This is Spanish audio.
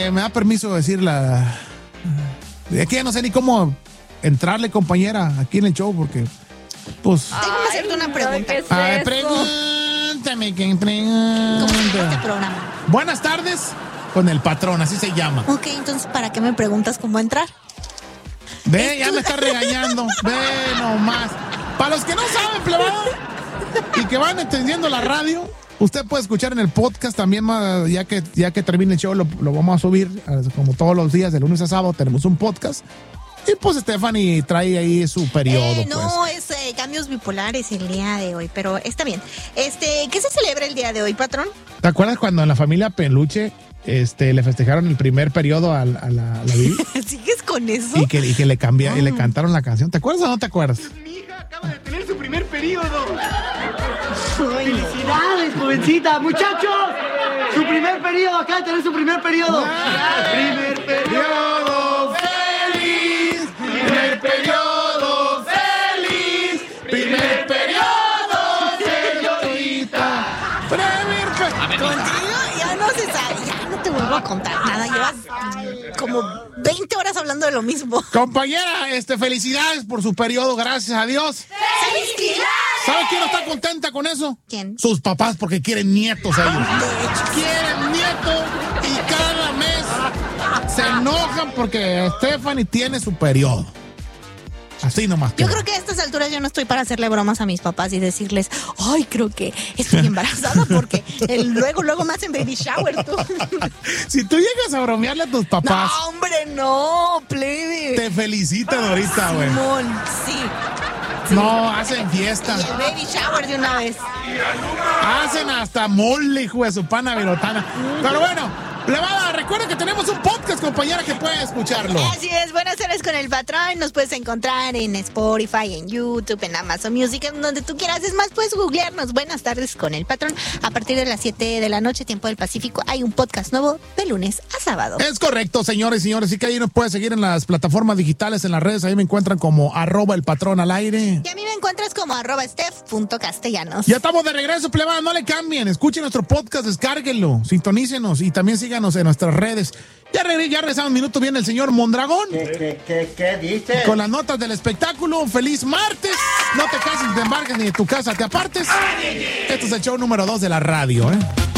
me da permiso decir la... De aquí ya no sé ni cómo entrarle, compañera, aquí en el show, porque, pues... Déjame hacerte una pregunta. A ver, pregúntame, ¿quién pregunta? ¿Cómo se llama este programa? Buenas tardes con el patrón, así se llama. Ok, entonces, ¿para qué me preguntas cómo entrar? Ve, ya me está regañando. Ve nomás. Para los que no saben, plebado, y que van entendiendo la radio, usted puede escuchar en el podcast también, ya que termine el show, lo vamos a subir, como todos los días, de lunes a sábado, tenemos un podcast. Y pues Stephanie trae ahí su periodo. No, pues. es cambios bipolares el día de hoy, pero está bien. ¿Qué se celebra el día de hoy, patrón? ¿Te acuerdas cuando en la familia Peluche le festejaron el primer periodo a la Bibi? ¿Sigues con eso? Y que le cambiaron y le cantaron la canción. ¿Te acuerdas o no te acuerdas? Mi hija acaba de tener su primer periodo. Ay, ¡Felicidades, jovencita! ¡Muchachos! Su primer periodo, acaba de tener su primer periodo. ¡Primer periodo! ¡Feliz! ¡Primer periodo! ¡Feliz! ¡Primer periodo, señorita! Contigo ya no se sabe, ya no te vuelvo a contar nada. Llevas como 20 horas hablando de lo mismo. Compañera, felicidades por su periodo, gracias a Dios. ¡Felicidades! ¿Sabe quién no está contenta con eso? ¿Quién? Sus papás, porque quieren nietos ellos. Quieren nietos y cada mes se enojan porque Stephanie tiene su periodo. Así nomás. Yo creo que a estas alturas yo no estoy para hacerle bromas a mis papás y decirles, ay, creo que estoy embarazada porque luego me hacen baby shower, tú. Si tú llegas a bromearle a tus papás, No, hombre, no, plebe. te felicitan ahorita, güey. Simón, sí. No, hacen fiesta. Y el baby shower de una vez. Hacen hasta mole, hijo de su pana virotana. Pero bueno, plebada, recuerda que tenemos un podcast, compañera, que puede escucharlo. Así es, buenas tardes con el patrón. Nos puedes encontrar en Spotify, en YouTube, en Amazon Music, en donde tú quieras. Es más, puedes googlearnos. Buenas tardes con el patrón. A partir de las 7 de la noche, tiempo del Pacífico, hay un podcast nuevo de lunes a sábado. Es correcto, señores y señores. Así que ahí nos puedes seguir en las plataformas digitales, en las redes. Ahí me encuentran como @elpatrón_al_aire. Y a mí me encuentras como @steph.castellanos. Ya estamos de regreso, plebada. No le cambien. Escuchen nuestro podcast, descárguenlo, sintonícenos y también síganos en nuestras redes. Ya regresamos un minuto. Viene el señor Mondragón. ¿Qué dice? Con las notas del espectáculo. ¡Feliz martes! No te cases, ni te embarques, ni de tu casa te apartes. Este es el show número 2 de la radio, ¿eh?